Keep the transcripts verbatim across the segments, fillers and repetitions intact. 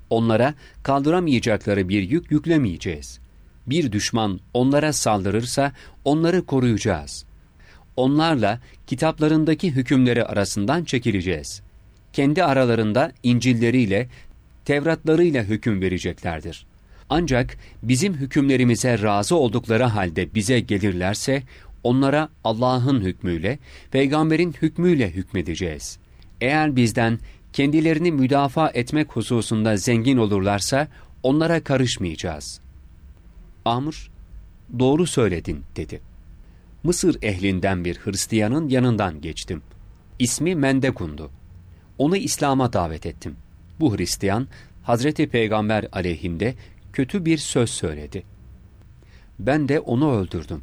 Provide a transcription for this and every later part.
Onlara kaldıramayacakları bir yük yüklemeyeceğiz. Bir düşman onlara saldırırsa onları koruyacağız. Onlarla kitaplarındaki hükümleri arasından çekileceğiz. Kendi aralarında İncilleriyle, Tevratlarıyla hüküm vereceklerdir. Ancak bizim hükümlerimize razı oldukları halde bize gelirlerse, onlara Allah'ın hükmüyle, peygamberin hükmüyle hükmedeceğiz. Eğer bizden kendilerini müdafaa etmek hususunda zengin olurlarsa, onlara karışmayacağız. Amr, doğru söyledin dedi. Mısır ehlinden bir Hristiyanın yanından geçtim. İsmi Mendekun'du. Onu İslam'a davet ettim. Bu Hristiyan, Hazreti Peygamber aleyhinde kötü bir söz söyledi. Ben de onu öldürdüm.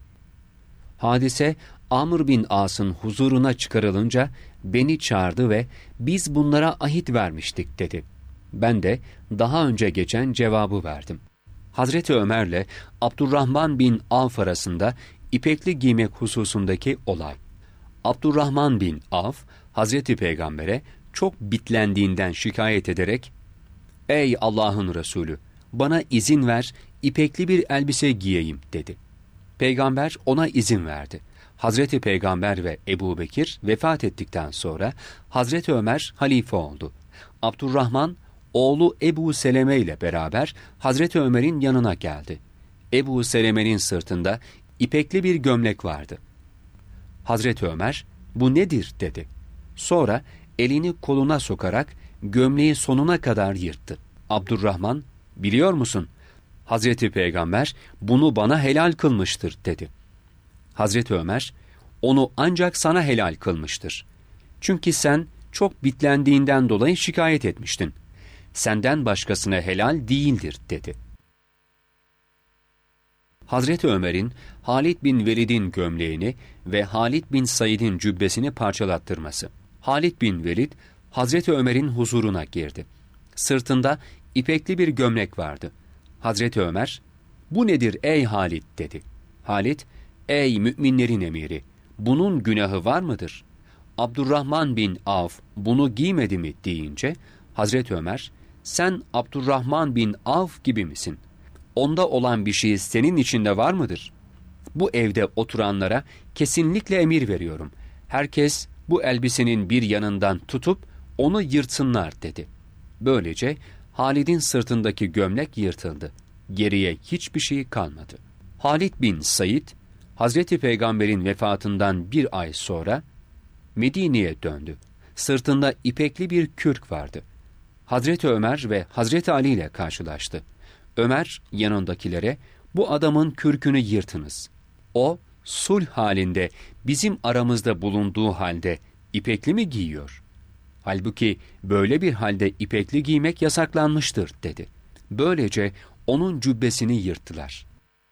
Hadise, Amr bin As'ın huzuruna çıkarılınca beni çağırdı ve biz bunlara ahit vermiştik dedi. Ben de daha önce geçen cevabı verdim. Hazreti Ömer'le Abdurrahman bin Avf arasında ipekli giymek hususundaki olay. Abdurrahman bin Avf, Hazreti Peygamber'e çok bitlendiğinden şikayet ederek, "Ey Allah'ın Resulü, bana izin ver, ipekli bir elbise giyeyim," dedi. Peygamber ona izin verdi. Hazreti Peygamber ve Ebu Bekir vefat ettikten sonra Hazreti Ömer halife oldu. Abdurrahman, oğlu Ebu Seleme ile beraber Hazreti Ömer'in yanına geldi. Ebu Seleme'nin sırtında ipekli bir gömlek vardı. Hazreti Ömer, "Bu nedir?" dedi. Sonra elini koluna sokarak gömleği sonuna kadar yırttı. Abdurrahman, "Biliyor musun? Hazreti Peygamber bunu bana helal kılmıştır," dedi. Hazreti Ömer, "Onu ancak sana helal kılmıştır. Çünkü sen çok bitlendiğinden dolayı şikayet etmiştin. Senden başkasına helal değildir," dedi. Hazreti Ömer'in Halid bin Velid'in gömleğini ve Halid bin Said'in cübbesini parçalattırması. Halid bin Velid, Hazreti Ömer'in huzuruna girdi. Sırtında ipekli bir gömlek vardı. Hazreti Ömer, "Bu nedir ey Halid?" dedi. Halid, "Ey müminlerin emiri, bunun günahı var mıdır?" Abdurrahman bin Avf bunu giymedi mi deyince, Hazreti Ömer, "Sen Abdurrahman bin Avf gibi misin? Onda olan bir şey senin içinde var mıdır? Bu evde oturanlara kesinlikle emir veriyorum. Herkes bu elbisenin bir yanından tutup onu yırtsınlar," dedi. Böylece Halid'in sırtındaki gömlek yırtıldı. Geriye hiçbir şey kalmadı. Halid bin Said, Hazreti Peygamber'in vefatından bir ay sonra Medine'ye döndü. Sırtında ipekli bir kürk vardı. Hazreti Ömer ve Hazreti Ali ile karşılaştı. Ömer yanındakilere, "Bu adamın kürkünü yırtınız. O, sulh halinde bizim aramızda bulunduğu halde ipekli mi giyiyor? Halbuki böyle bir halde ipekli giymek yasaklanmıştır," dedi. Böylece onun cübbesini yırttılar.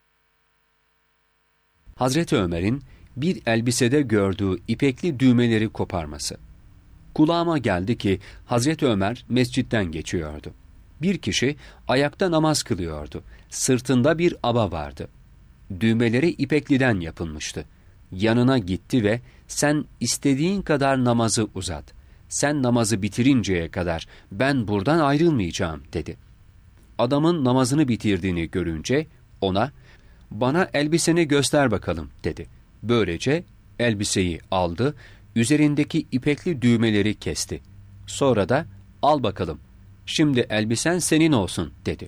Hazreti Ömer'in bir elbisede gördüğü ipekli düğmeleri koparması. Kulağıma geldi ki Hazreti Ömer mescitten geçiyordu. Bir kişi ayakta namaz kılıyordu. Sırtında bir aba vardı. Düğmeleri ipekliden yapılmıştı. Yanına gitti ve "Sen istediğin kadar namazı uzat. Sen namazı bitirinceye kadar ben buradan ayrılmayacağım," dedi. Adamın namazını bitirdiğini görünce ona, "Bana elbiseni göster bakalım," dedi. Böylece elbiseyi aldı, üzerindeki ipekli düğmeleri kesti. Sonra da, "Al bakalım, şimdi elbisen senin olsun," dedi.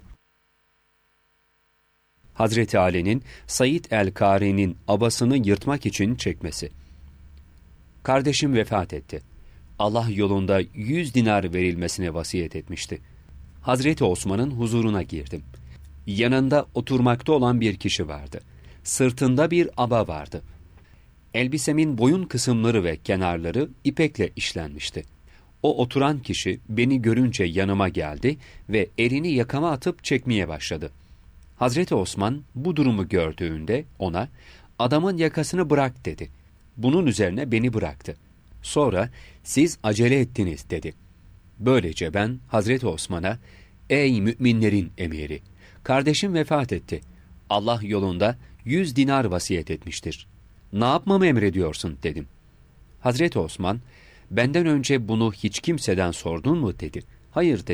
Hazreti Ali'nin Said el-Kari'nin abasını yırtmak için çekmesi. Kardeşim vefat etti. Allah yolunda yüz dinar verilmesine vasiyet etmişti. Hazreti Osman'ın huzuruna girdim. Yanında oturmakta olan bir kişi vardı. Sırtında bir aba vardı. Elbisemin boyun kısımları ve kenarları ipekle işlenmişti. O oturan kişi beni görünce yanıma geldi ve elini yakama atıp çekmeye başladı. Hazreti Osman bu durumu gördüğünde ona, "Adamın yakasını bırak," dedi. Bunun üzerine beni bıraktı. Sonra, "Siz acele ettiniz," dedi. Böylece ben Hazreti Osman'a, "Ey müminlerin emiri, kardeşim vefat etti. Allah yolunda yüz dinar vasiyet etmiştir. Ne yapmamı emrediyorsun?" dedim. Hazreti Osman, "Benden önce bunu hiç kimseden sordun mu?" dedi. "Hayır," dedi.